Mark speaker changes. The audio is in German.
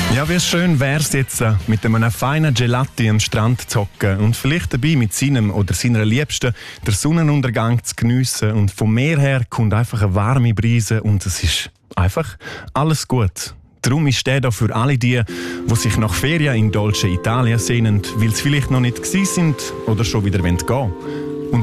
Speaker 1: Ja, wie schön wär's jetzt, mit einem feinen Gelati am Strand zu hocken und vielleicht dabei mit seinem oder seiner Liebsten den Sonnenuntergang zu geniessen. Und vom Meer her kommt einfach eine warme Brise und es ist einfach alles gut. Darum ist der da für alle die sich nach Ferien in Dolce Italia sehnen, weil sie vielleicht noch nicht gewesen sind oder schon wieder gehen wollen.